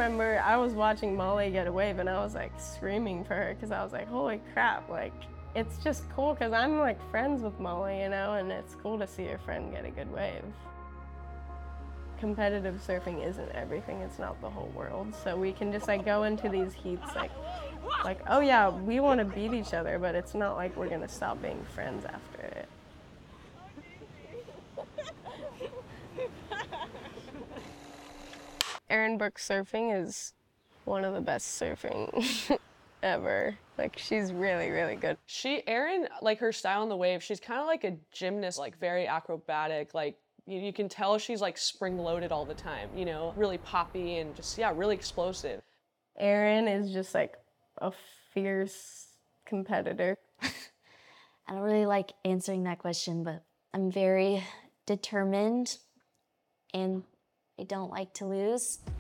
remember I was watching Molly get a wave and I was like screaming for her because I was like, holy crap, like it's just cool because I'm like friends with Molly, you know, and it's cool to see your friend get a good wave. Competitive surfing isn't everything, it's not the whole world. So we can just like go into these heats like, oh yeah, we want to beat each other, but it's not like we're gonna stop being friends after it. Erin Brooks surfing is one of the best surfing ever. Like she's really, really good. Erin, like her style on the wave, she's kind of like a gymnast, like very acrobatic, like you can tell she's like spring loaded all the time, you know, really poppy and just, yeah, really explosive. Erin is just like a fierce competitor. I don't really like answering that question, but I'm very determined and I don't like to lose.